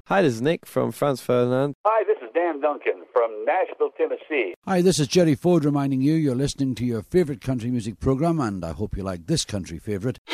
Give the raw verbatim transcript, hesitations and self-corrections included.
Hi, this is Nick from Franz Ferdinand. Hi, this is Dan Duncan from Nashville, Tennessee. Hi, this is Jerry Ford reminding you you're listening to your favourite country music programme, and I hope you like this country favourite,